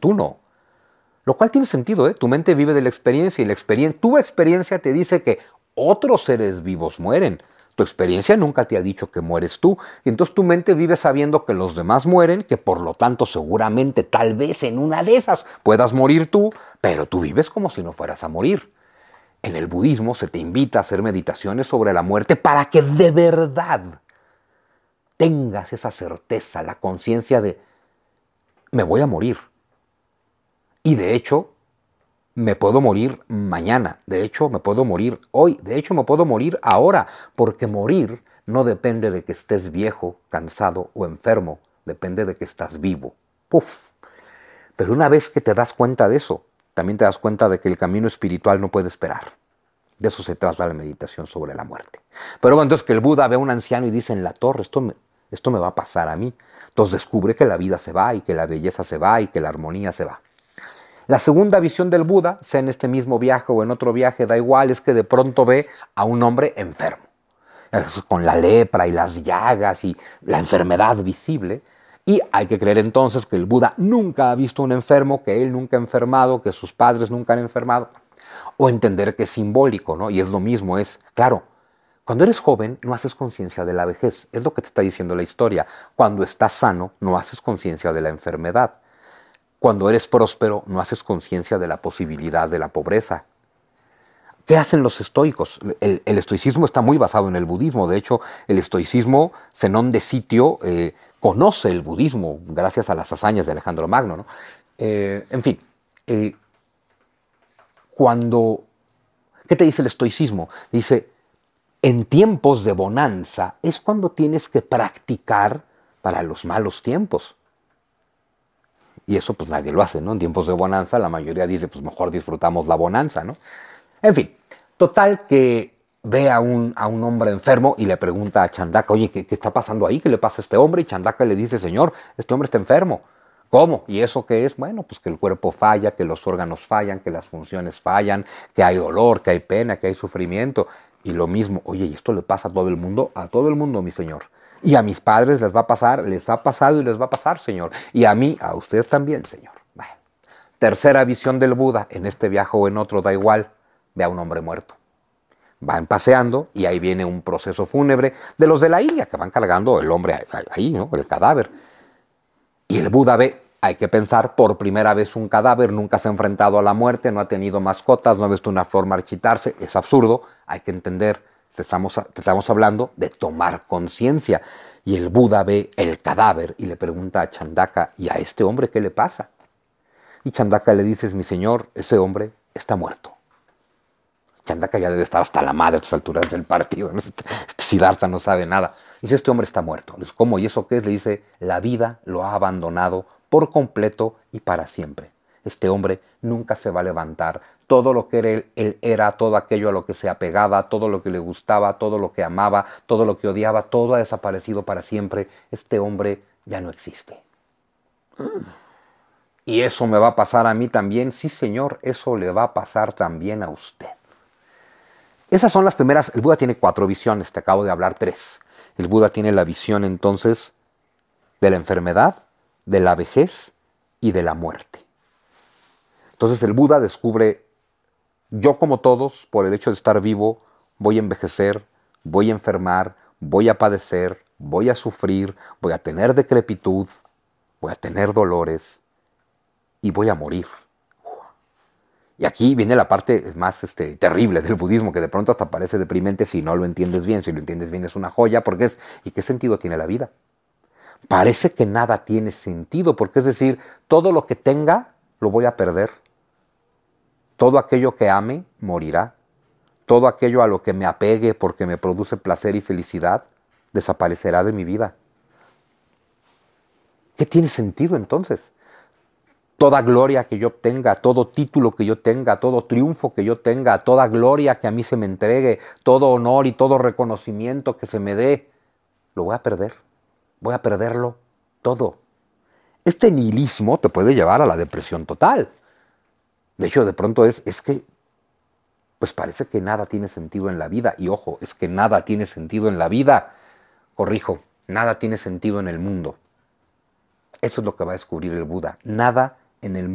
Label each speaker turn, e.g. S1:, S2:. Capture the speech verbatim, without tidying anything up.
S1: tú no. Lo cual tiene sentido, ¿eh? Tu mente vive de la experiencia y la experiencia, tu experiencia te dice que otros seres vivos mueren. Tu experiencia nunca te ha dicho que mueres tú. Y entonces tu mente vive sabiendo que los demás mueren, que por lo tanto seguramente tal vez en una de esas puedas morir tú, pero tú vives como si no fueras a morir. En el budismo se te invita a hacer meditaciones sobre la muerte para que de verdad tengas esa certeza, la conciencia de me voy a morir. Y de hecho, me puedo morir mañana, de hecho me puedo morir hoy, de hecho me puedo morir ahora, porque morir no depende de que estés viejo, cansado o enfermo, depende de que estás vivo. Puf. Pero una vez que te das cuenta de eso, también te das cuenta de que el camino espiritual no puede esperar. De eso se trata la meditación sobre la muerte. Pero bueno, entonces que el Buda ve a un anciano y dice en la torre, esto me, esto me va a pasar a mí. Entonces descubre que la vida se va y que la belleza se va y que la armonía se va. La segunda visión del Buda, sea en este mismo viaje o en otro viaje, da igual, es que de pronto ve a un hombre enfermo, con la lepra y las llagas y la enfermedad visible. Y hay que creer entonces que el Buda nunca ha visto un enfermo, que él nunca ha enfermado, que sus padres nunca han enfermado. O entender que es simbólico, ¿no? Y es lo mismo, es, claro, cuando eres joven no haces conciencia de la vejez, es lo que te está diciendo la historia. Cuando estás sano no haces conciencia de la enfermedad. Cuando eres próspero, no haces conciencia de la posibilidad de la pobreza. ¿Qué hacen los estoicos? El, el estoicismo está muy basado en el budismo. De hecho, el estoicismo, Zenón de Sitio, eh, conoce el budismo gracias a las hazañas de Alejandro Magno, ¿no? Eh, en fin, eh, cuando... ¿Qué te dice el estoicismo? Dice, en tiempos de bonanza es cuando tienes que practicar para los malos tiempos. Y eso pues nadie lo hace, ¿no? En tiempos de bonanza la mayoría dice, pues mejor disfrutamos la bonanza, ¿no? En fin, total que ve a un, a un hombre enfermo y le pregunta a Chandaka, oye, ¿qué, ¿qué está pasando ahí? ¿Qué le pasa a este hombre? Y Chandaka le dice, señor, este hombre está enfermo. ¿Cómo? ¿Y eso qué es? Bueno, pues que el cuerpo falla, que los órganos fallan, que las funciones fallan, que hay dolor, que hay pena, que hay sufrimiento. Y lo mismo, oye, ¿y esto le pasa a todo el mundo? A todo el mundo, mi señor. Y a mis padres les va a pasar, les ha pasado y les va a pasar, señor. Y a mí, a usted también, señor. Bueno. Tercera visión del Buda, en este viaje o en otro, da igual, ve a un hombre muerto. Van paseando y ahí viene un proceso fúnebre de los de la India, que van cargando el hombre ahí, ¿no? El cadáver. Y el Buda ve, hay que pensar, por primera vez un cadáver, nunca se ha enfrentado a la muerte, no ha tenido mascotas, no ha visto una flor marchitarse, es absurdo, hay que entender, te estamos, te estamos hablando de tomar conciencia. Y el Buda ve el cadáver y le pregunta a Chandaka, ¿y a este hombre qué le pasa? Y Chandaka le dice, mi señor, ese hombre está muerto. Chandaka ya debe estar hasta la madre a estas alturas del partido, ¿no? Este, este Siddhartha no sabe nada. Dice, este hombre está muerto. Dice, ¿cómo? ¿Y eso qué es? Le dice, la vida lo ha abandonado por completo y para siempre. Este hombre nunca se va a levantar. Todo lo que él, él era, todo aquello a lo que se apegaba, todo lo que le gustaba, todo lo que amaba, todo lo que odiaba, todo ha desaparecido para siempre. Este hombre ya no existe. ¿Y eso me va a pasar a mí también? Sí, señor, eso le va a pasar también a usted. Esas son las primeras. El Buda tiene cuatro visiones, te acabo de hablar tres. El Buda tiene la visión entonces de la enfermedad, de la vejez y de la muerte. Entonces el Buda descubre, yo como todos, por el hecho de estar vivo, voy a envejecer, voy a enfermar, voy a padecer, voy a sufrir, voy a tener decrepitud, voy a tener dolores y voy a morir. Y aquí viene la parte más este, terrible del budismo, que de pronto hasta parece deprimente si no lo entiendes bien. Si lo entiendes bien es una joya, porque es, ¿y qué sentido tiene la vida? Parece que nada tiene sentido, porque es decir, todo lo que tenga lo voy a perder. Todo aquello que ame morirá. Todo aquello a lo que me apegue porque me produce placer y felicidad desaparecerá de mi vida. ¿Qué tiene sentido entonces? Toda gloria que yo obtenga, todo título que yo tenga, todo triunfo que yo tenga, toda gloria que a mí se me entregue, todo honor y todo reconocimiento que se me dé, lo voy a perder. Voy a perderlo todo. Este nihilismo te puede llevar a la depresión total. De hecho, de pronto es, es que, pues parece que nada tiene sentido en la vida. Y ojo, es que nada tiene sentido en la vida. Corrijo, nada tiene sentido en el mundo. Eso es lo que va a descubrir el Buda. Nada en el mundo